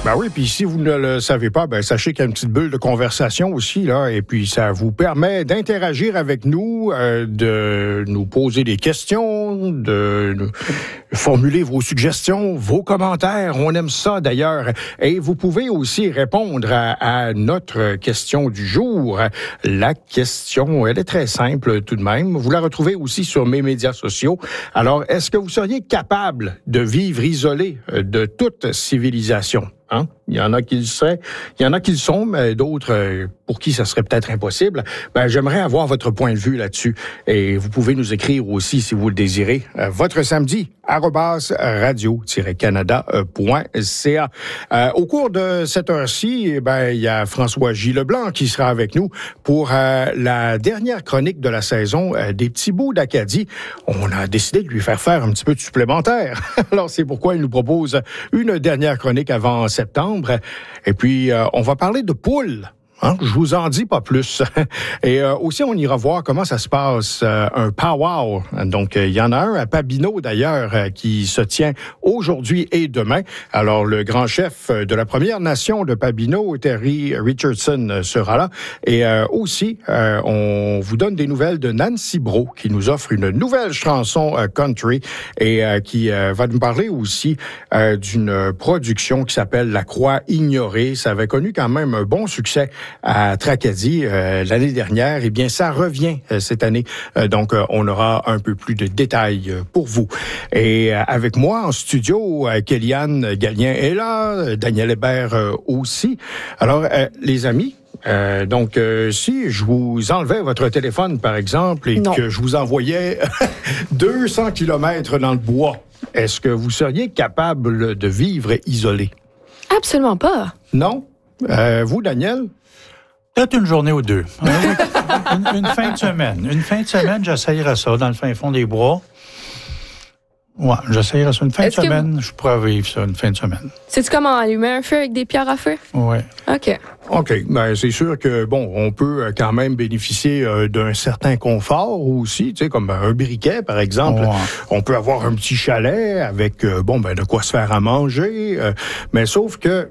Ben oui, puis si vous ne le savez pas, ben sachez qu'il y a une petite bulle de conversation aussi, là, et puis ça vous permet d'interagir avec nous, de nous poser des questions, de formuler vos suggestions, vos commentaires. On aime ça, d'ailleurs. Et vous pouvez aussi répondre à notre question du jour. La question, elle est très simple tout de même. Vous la retrouvez aussi sur mes médias sociaux. Alors, est-ce que vous seriez capable de vivre isolé de toute civilisation? Hein? Il y en a qui le seraient, il y en a qui le sont, mais d'autres pour qui ça serait peut-être impossible. Ben, j'aimerais avoir votre point de vue là-dessus. Et vous pouvez nous écrire aussi, si vous le désirez, votre samedi, @radio-canada.ca. Au cours de cette heure-ci, ben, il y a François J. Leblanc qui sera avec nous pour la dernière chronique de la saison des petits bouts d'Acadie. On a décidé de lui faire un petit peu de supplémentaire. Alors, c'est pourquoi il nous propose une dernière chronique avant septembre. Et puis, on va parler de poules. Hein? Je vous en dis pas plus. Et aussi, on ira voir comment ça se passe, un powwow. Donc, il y en a un à Pabineau, d'ailleurs, qui se tient aujourd'hui et demain. Alors, le grand chef de la Première Nation de Pabineau, Terry Richardson, sera là. Et aussi, on vous donne des nouvelles de Nancy Brault, qui nous offre une nouvelle chanson country et qui va nous parler aussi d'une production qui s'appelle La Croix ignorée. Ça avait connu quand même un bon succès à Tracadie l'année dernière. Eh bien, ça revient cette année. Donc, on aura un peu plus de détails pour vous. Et avec moi en studio, Kéliane Gallien est là, Daniel Hébert aussi. Alors, les amis, donc, si je vous enlevais votre téléphone, par exemple, et que je vous envoyais 200 kilomètres dans le bois, est-ce que vous seriez capable de vivre isolé? Absolument pas. Non? Vous, Daniel? Peut-être une journée ou deux. Une fin de semaine. Une fin de semaine, j'essayerais ça dans le fin fond des bois. Ouais, j'essayerais ça une fin de semaine. Je pourrais vivre ça une fin de semaine. C'est-tu comment allumer un feu avec des pierres à feu? Oui. OK. Ben c'est sûr que, bon, on peut quand même bénéficier d'un certain confort aussi, tu sais, comme un briquet, par exemple. Ouais. On peut avoir un petit chalet avec, de quoi se faire à manger. Mais sauf que,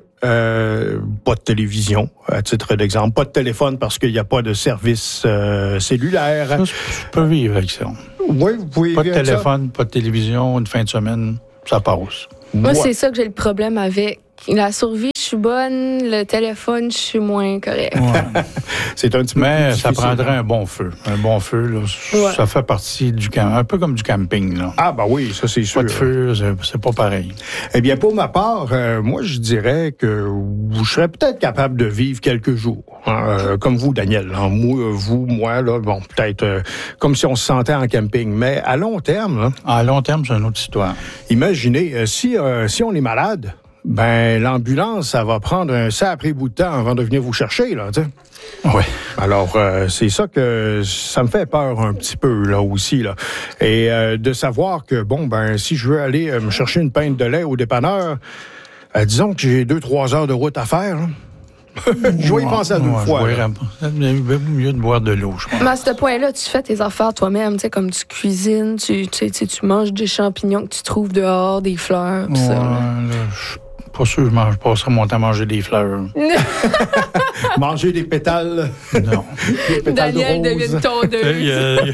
pas de télévision, à titre d'exemple, pas de téléphone parce qu'il n'y a pas de service cellulaire. Ça, je peux vivre avec ça. Oui, vous pouvez pas de téléphone, pas de télévision, une fin de semaine, ça passe. Moi, c'est ça que j'ai le problème avec. La survie, je suis bonne. Le téléphone, je suis moins correct. Ouais. C'est un petit peu mais plus ça difficile. prendrait un bon feu. Un bon feu, là, ça fait partie du un peu comme du camping. Là. Ah, ben oui, ça, c'est sûr. Pas de feu, c'est pas pareil. Eh bien, pour ma part, moi, je dirais que vous serez peut-être capable de vivre quelques jours. Hein, comme vous, Daniel. Hein, moi, là, bon, peut-être comme si on se sentait en camping. Mais à long terme... Hein, à long terme, c'est une autre histoire. Imaginez, si on est malade... Ben, l'ambulance, ça va prendre un sacré bout de temps avant de venir vous chercher, là, tu sais. Oui. Alors, c'est ça que ça me fait peur un petit peu, là, aussi, là. Et de savoir que, si je veux aller me chercher une pinte de lait au dépanneur, disons que j'ai 2-3 heures de route à faire, hein. Je vais y penser à 2 fois. C'est mieux de boire de l'eau, je pense. Mais à ce point-là, tu fais tes affaires toi-même, tu sais, comme tu cuisines, tu manges des champignons que tu trouves dehors, des fleurs, tout ça. Là, pas sûr, je passerai mon temps à manger des fleurs. Manger des pétales. Non. Des pétales Daniel de rose. devient tondeuse.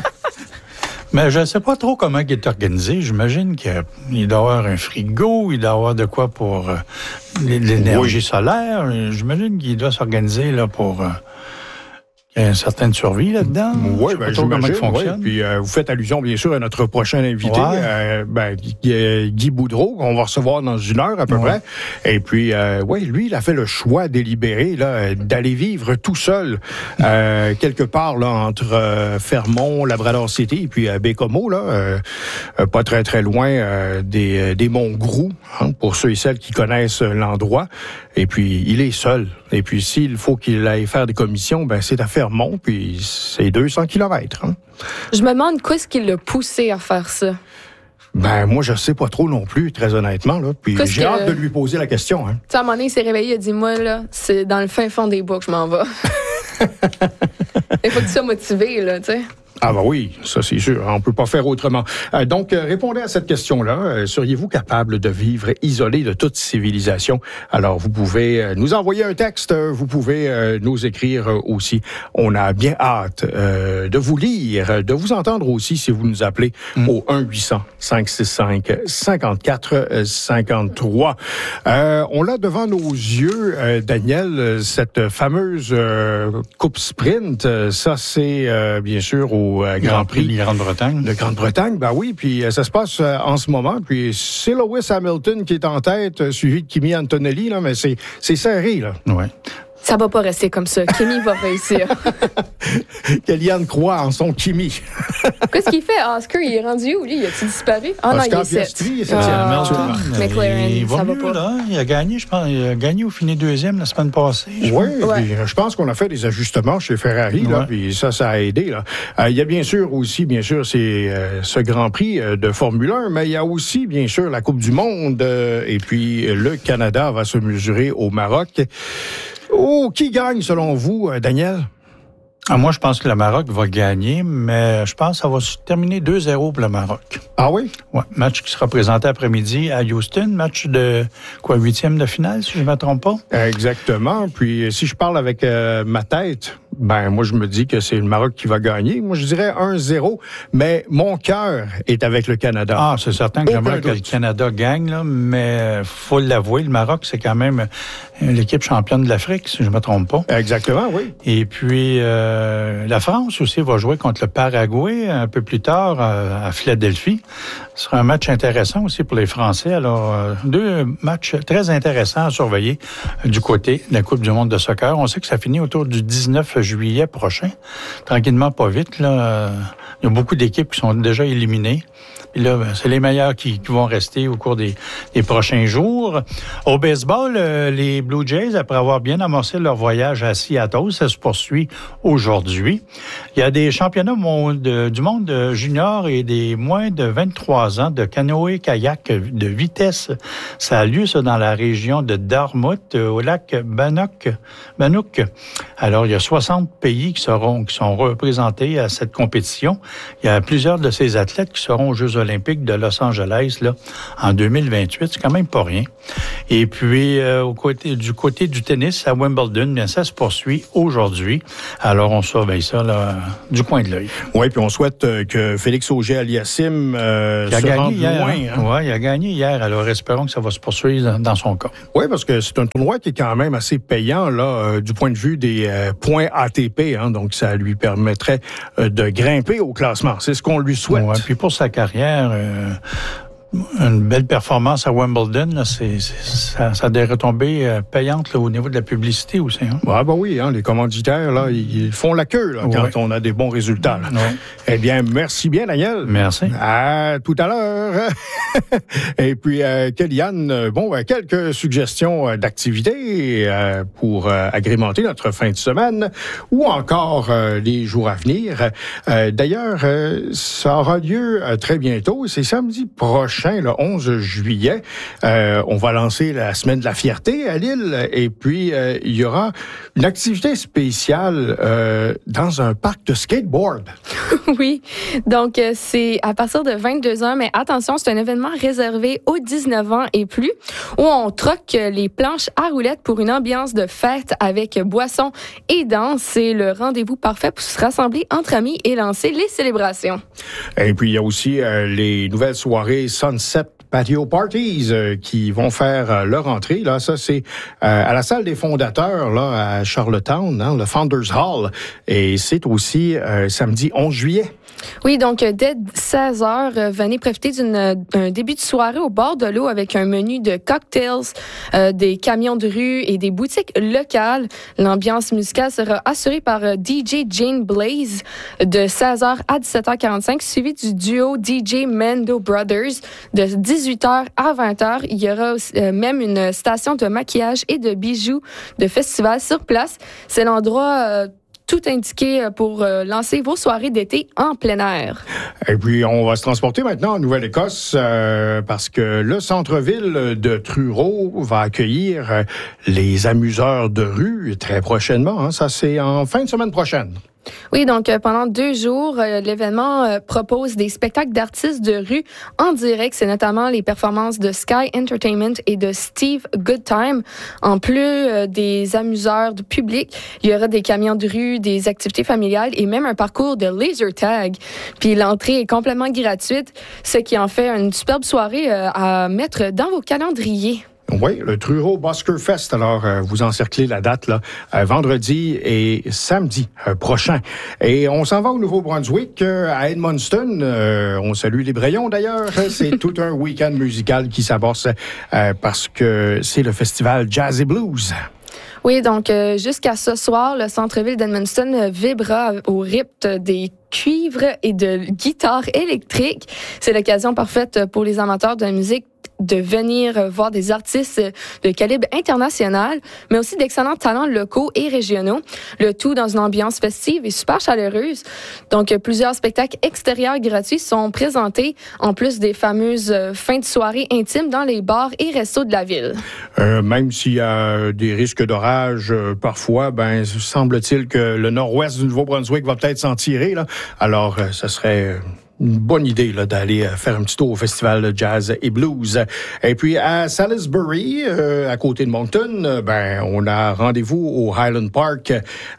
Mais je ne sais pas trop comment il est organisé. J'imagine qu'il doit y avoir un frigo, il doit y avoir de quoi pour l'énergie solaire. J'imagine qu'il doit s'organiser là pour... Il y a une certaine survie là-dedans. Oui, comment il fonctionne. Ouais. Puis vous faites allusion, bien sûr, à notre prochain invité, Guy Boudreau, qu'on va recevoir dans 1 heure à peu près. Et puis, lui, il a fait le choix délibéré là, d'aller vivre tout seul, quelque part là, entre Fermont, Labrador-City, et puis Bécomo, là, pas très, très loin des monts Grou, hein, pour ceux et celles qui connaissent l'endroit. Et puis, il est seul. Et puis, s'il faut qu'il aille faire des commissions, c'est à Fermont, puis c'est 200 kilomètres. Hein. Je me demande quoi est-ce qui l'a poussé à faire ça. Moi, je sais pas trop non plus, très honnêtement. Là. Puis j'ai hâte de lui poser la question. Hein. Tu sais, à un moment donné, il s'est réveillé, il a dit, moi, là, c'est dans le fin fond des bois que je m'en vais. Il faut que tu sois motivé, là, tu sais. Ah ben oui, ça c'est sûr, on peut pas faire autrement. Donc, répondez à cette question-là. Seriez-vous capable de vivre isolé de toute civilisation? Alors, vous pouvez nous envoyer un texte, vous pouvez nous écrire aussi. On a bien hâte de vous lire, de vous entendre aussi si vous nous appelez au 1-800-565-54-53. On l'a devant nos yeux, Daniel, cette fameuse coupe sprint. Ça, c'est bien sûr au Grand Prix de Grande-Bretagne. De Grande-Bretagne, ben oui, puis ça se passe en ce moment, puis c'est Lewis Hamilton qui est en tête, suivi de Kimi Antonelli, là, mais c'est serré, là. Ouais. Ça va pas rester comme ça. Kimi va réussir. Kellyanne croit en son Kimi. Qu'est-ce qu'il fait? Oscar, il est rendu où, lui? Il a-t-il disparu? Ah non, il est 7. McLaren, ça va pas. Là, il a gagné, je pense. Il a gagné ou fini deuxième la semaine passée. Oui, je pense qu'on a fait des ajustements chez Ferrari, là, puis ça a aidé, là. Il y a bien sûr, c'est ce Grand Prix de Formule 1, mais il y a aussi, bien sûr, la Coupe du Monde, et puis le Canada va se mesurer au Maroc. Oh, qui gagne selon vous, Daniel? Moi, je pense que le Maroc va gagner, mais je pense que ça va se terminer 2-0 pour le Maroc. Ah oui? Oui, match qui sera présenté après-midi à Houston, match de 8e de finale, si je ne me trompe pas. Exactement. Puis si je parle avec ma tête, ben moi je me dis que c'est le Maroc qui va gagner. Moi je dirais 1-0, mais mon cœur est avec le Canada. Ah, c'est certain que j'aimerais que le Canada gagne, là, mais faut l'avouer, le Maroc c'est quand même l'équipe championne de l'Afrique, si je ne me trompe pas. Exactement, oui. Et puis la France aussi va jouer contre le Paraguay un peu plus tard à Philadelphie. Ce sera un match intéressant aussi pour les Français. Alors, 2 matchs très intéressants à surveiller du côté de la Coupe du monde de soccer. On sait que ça finit autour du 19 juillet prochain. Tranquillement, pas vite, là. Il y a beaucoup d'équipes qui sont déjà éliminées. Puis là, c'est les meilleurs qui vont rester au cours des prochains jours. Au baseball, les Blue Jays, après avoir bien amorcé leur voyage à Seattle, ça se poursuit aujourd'hui. Il y a des championnats du monde junior et des moins de 23 ans de canoë-kayak de vitesse. Ça a lieu, ça, dans la région de Dartmouth, au lac Bannock. Alors, il y a 60 pays qui sont représentés à cette compétition. Il y a plusieurs de ces athlètes qui seront aux Jeux olympiques de Los Angeles là, en 2028. C'est quand même pas rien. Et puis, du côté du tennis à Wimbledon, bien, ça se poursuit aujourd'hui. Alors, on surveille ça là, du coin de l'œil. Oui, puis on souhaite que Félix Auger-Aliassime se rende loin. Oui, il a gagné hier. Alors, espérons que ça va se poursuivre dans son cas. Oui, parce que c'est un tournoi qui est quand même assez payant là, du point de vue des points ATP. Hein, donc, ça lui permettrait de grimper au classement. C'est ce qu'on lui souhaite. Ouais, puis pour sa carrière, une belle performance à Wimbledon, là, ça a des retombées payantes là, au niveau de la publicité aussi. Hein? Ah ben oui, hein, les commanditaires, là, ils font la queue là, quand on a des bons résultats. Là. Ouais. Eh bien, merci bien, Daniel. Merci. À tout à l'heure. Et puis, Kellyanne, quelques suggestions d'activités pour agrémenter notre fin de semaine ou encore les jours à venir. D'ailleurs, ça aura lieu très bientôt. C'est samedi prochain, le 11 juillet. On va lancer la Semaine de la Fierté à Lille. Et puis, il y aura une activité spéciale dans un parc de skateboard. Oui, donc c'est à partir de 22h, mais attention, c'est un événement réservé aux 19 ans et plus, où on troque les planches à roulettes pour une ambiance de fête avec boissons et danse. C'est le rendez-vous parfait pour se rassembler entre amis et lancer les célébrations. Et puis, il y a aussi les nouvelles soirées Sunset Patio Parties qui vont faire leur entrée. Là, ça, c'est à la salle des fondateurs là, à Charlottetown, hein, le Founders Hall. Et c'est aussi samedi 11 juillet. Oui, donc dès 16h, venez profiter d'un début de soirée au bord de l'eau avec un menu de cocktails, des camions de rue et des boutiques locales. L'ambiance musicale sera assurée par DJ Jane Blaze de 16h à 17h45, suivi du duo DJ Mendo Brothers de 18h à 20h. Il y aura aussi, même une station de maquillage et de bijoux de festival sur place. C'est l'endroit tout indiqué pour lancer vos soirées d'été en plein air. Et puis, on va se transporter maintenant en Nouvelle-Écosse parce que le centre-ville de Truro va accueillir les amuseurs de rue très prochainement. Hein. Ça, c'est en fin de semaine prochaine. Oui, donc pendant 2 jours, l'événement propose des spectacles d'artistes de rue en direct. C'est notamment les performances de Sky Entertainment et de Steve Goodtime. En plus des amuseurs du public, il y aura des camions de rue, des activités familiales et même un parcours de laser tag. Puis l'entrée est complètement gratuite, ce qui en fait une superbe soirée à mettre dans vos calendriers. Oui, le Truro Busker Fest. Alors, vous encerclez la date là, vendredi et samedi prochain. Et on s'en va au Nouveau-Brunswick, à Edmundston. On salue les Brayons d'ailleurs. C'est tout un week-end musical qui s'amorce parce que c'est le festival Jazz et Blues. Oui, donc jusqu'à ce soir, le centre-ville d'Edmundston vibrera au rythme des cuivres et de guitares électriques. C'est l'occasion parfaite pour les amateurs de la musique de venir voir des artistes de calibre international, mais aussi d'excellents talents locaux et régionaux. Le tout dans une ambiance festive et super chaleureuse. Donc, plusieurs spectacles extérieurs gratuits sont présentés, en plus des fameuses fins de soirée intimes dans les bars et restos de la ville. Même s'il y a des risques d'orage, parfois, semble-t-il que le nord-ouest du Nouveau-Brunswick va peut-être s'en tirer, là. Alors, ce serait une bonne idée là, d'aller faire un petit tour au festival de Jazz et Blues. Et puis à Salisbury, à côté de Moncton, on a rendez-vous au Highland Park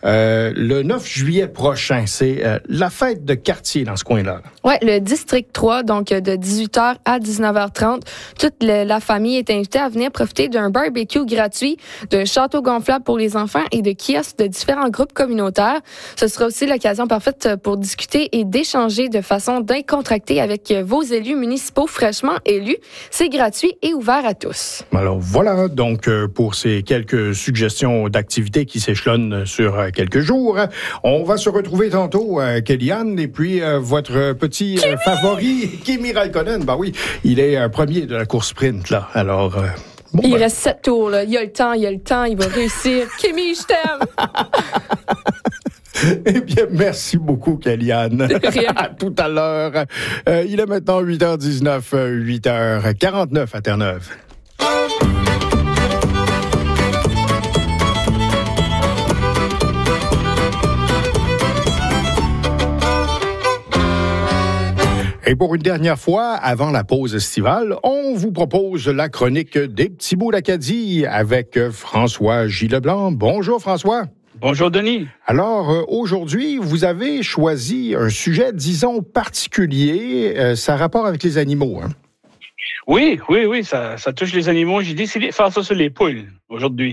le 9 juillet prochain. C'est la fête de quartier dans ce coin-là. Oui, le District 3, donc de 18h à 19h30. Toute la famille est invitée à venir profiter d'un barbecue gratuit, d'un château gonflable pour les enfants et de kiosques de différents groupes communautaires. Ce sera aussi l'occasion parfaite pour discuter et d'échanger de façon décontractée avec vos élus municipaux fraîchement élus. C'est gratuit et ouvert à tous. Alors voilà, donc pour ces quelques suggestions d'activités qui s'échelonnent sur quelques jours, on va se retrouver tantôt, Kellyanne, et puis votre petit favori, Kimi Raikkonen. Ben oui, il est premier de la course sprint, là. Alors... il reste 7 tours, là. Il a le temps, il va réussir. Kimi, je t'aime! Eh bien, merci beaucoup, Kellyanne. À tout à l'heure. Il est maintenant 8h19, 8h49 à Terre-Neuve. Et pour une dernière fois, avant la pause estivale, on vous propose la chronique des petits bouts d'Acadie avec François J. Leblanc. Bonjour, François. Bonjour, Denis. Alors, aujourd'hui, vous avez choisi un sujet, disons, particulier. Ça a rapport avec les animaux, hein? Oui, ça touche les animaux. J'ai décidé de faire ça sur les poules aujourd'hui.